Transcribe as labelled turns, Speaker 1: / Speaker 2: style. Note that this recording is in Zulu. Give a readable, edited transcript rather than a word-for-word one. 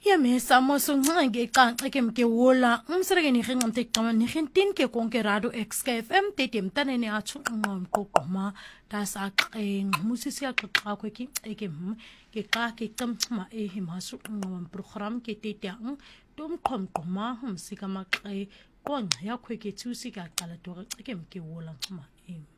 Speaker 1: Yamesa mosungcange qanxe ke mkewula umsireke nirhenqamte qama nirhentin ke konke radio XKFM tetem tanene atshu nqom qoqoma dasaqeng musisi yaxoxa kweki eke ke xa ke camcima ehimasu nqom program ke tetyang tomqomqoma umsika maqe qonqa yakho ke thusi ka qala dore ke mkewula ncima